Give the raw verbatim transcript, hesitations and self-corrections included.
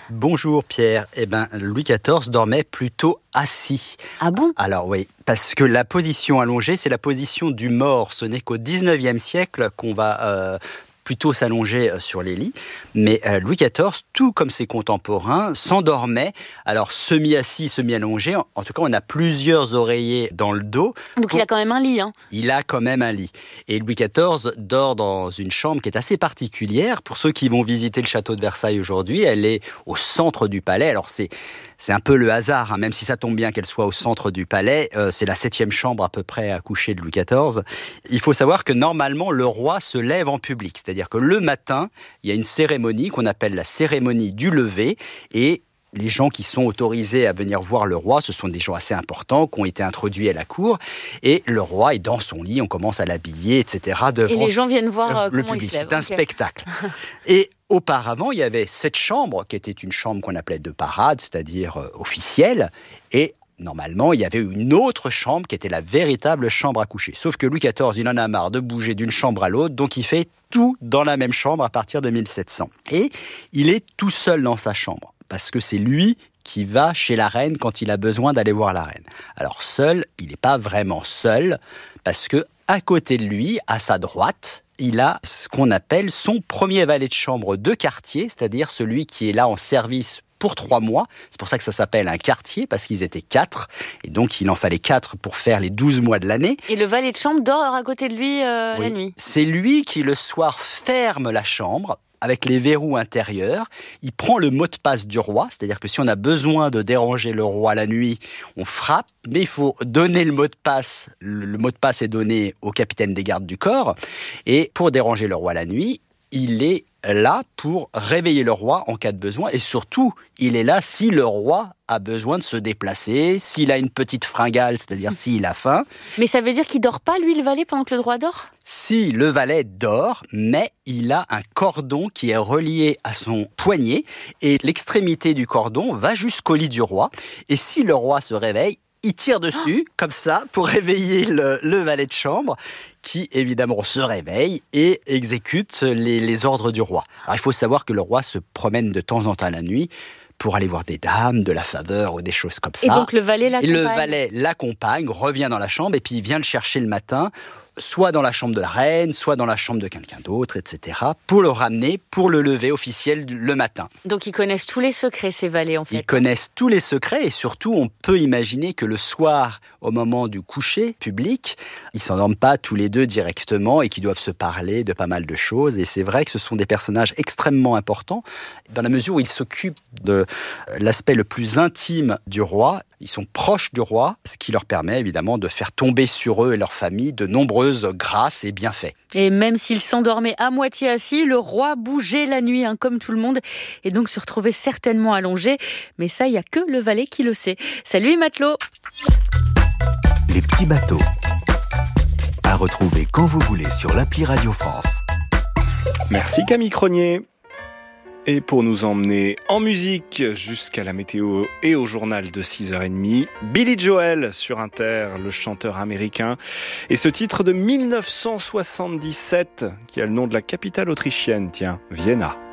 Bonjour Pierre. Eh ben, Louis quatorze dormait plutôt assis. Ah bon ? Alors oui, parce que la position allongée, c'est la position du mort. Ce n'est qu'au dix-neuvième siècle qu'on va euh, plutôt s'allonger sur les lits. Mais euh, Louis quatorze, tout comme ses contemporains, s'endormait. Alors semi-assis, semi-allongé. En, en tout cas, on a plusieurs oreillers dans le dos. Donc pour... il a quand même un lit. Hein. Il a quand même un lit. Et Louis quatorze dort dans une chambre qui est assez particulière. Pour ceux qui vont visiter le château de Versailles aujourd'hui, elle est au centre du palais. Alors c'est... C'est un peu le hasard, hein, même si ça tombe bien qu'elle soit au centre du palais. Euh, c'est la septième chambre à peu près à coucher de Louis quatorze. Il faut savoir que normalement, le roi se lève en public. C'est-à-dire que le matin, il y a une cérémonie qu'on appelle la cérémonie du lever. Et les gens qui sont autorisés à venir voir le roi, ce sont des gens assez importants qui ont été introduits à la cour. Et le roi est dans son lit, on commence à l'habiller, et cetera. Et les gens viennent voir euh, le comment public. il se lève. C'est un okay. spectacle. Et auparavant, il y avait cette chambre qui était une chambre qu'on appelait de parade, c'est-à-dire euh, officielle. Et normalement, il y avait une autre chambre qui était la véritable chambre à coucher. Sauf que Louis quatorze, il en a marre de bouger d'une chambre à l'autre, donc il fait tout dans la même chambre à partir de mille sept cents. Et il est tout seul dans sa chambre, parce que c'est lui qui va chez la reine quand il a besoin d'aller voir la reine. Alors seul, il n'est pas vraiment seul, parce que à côté de lui, à sa droite, il a ce qu'on appelle son premier valet de chambre de quartier, c'est-à-dire celui qui est là en service pour trois mois. C'est pour ça que ça s'appelle un quartier, parce qu'ils étaient quatre. Et donc, il en fallait quatre pour faire les douze mois de l'année. Et le valet de chambre dort à côté de lui euh, oui. la nuit. C'est lui qui, le soir, ferme la chambre avec les verrous intérieurs. Il prend le mot de passe du roi, c'est-à-dire que si on a besoin de déranger le roi la nuit, on frappe, mais il faut donner le mot de passe. Le mot de passe est donné au capitaine des gardes du corps. Et pour déranger le roi la nuit, il est là pour réveiller le roi en cas de besoin. Et surtout, il est là si le roi a besoin de se déplacer, s'il a une petite fringale, c'est-à-dire s'il a faim. Mais ça veut dire qu'il ne dort pas, lui, le valet, pendant que le roi dort ? Si, le valet dort, mais il a un cordon qui est relié à son poignet. Et l'extrémité du cordon va jusqu'au lit du roi. Et si le roi se réveille, il tire dessus, oh comme ça, pour réveiller le, le valet de chambre, qui, évidemment, se réveille et exécute les, les ordres du roi. Alors, il faut savoir que le roi se promène de temps en temps la nuit pour aller voir des dames, de la faveur ou des choses comme ça. Et donc, le valet l'accompagne. Et le valet l'accompagne, revient dans la chambre et puis il vient le chercher le matin, soit dans la chambre de la reine, soit dans la chambre de quelqu'un d'autre, et cetera, pour le ramener, pour le lever officiel le matin. Donc ils connaissent tous les secrets, ces valets, en fait. Ils connaissent tous les secrets et surtout, on peut imaginer que le soir, au moment du coucher public, ils ne s'endorment pas tous les deux directement et qu'ils doivent se parler de pas mal de choses. Et c'est vrai que ce sont des personnages extrêmement importants dans la mesure où ils s'occupent de l'aspect le plus intime du roi. Ils sont proches du roi, ce qui leur permet évidemment de faire tomber sur eux et leur famille de nombreuses grâces et bienfaits. Et même s'il s'endormait à moitié assis, le roi bougeait la nuit, hein, comme tout le monde, et donc se retrouvait certainement allongé. Mais ça, il n'y a que le valet qui le sait. Salut matelot. Les petits bateaux. À retrouver quand vous voulez sur l'appli Radio France. Merci Camille Cronier. Et pour nous emmener en musique jusqu'à la météo et au journal de six heures trente, Billy Joel sur Inter, le chanteur américain. Et ce titre de mille neuf cent soixante-dix-sept qui a le nom de la capitale autrichienne, tiens, Vienna.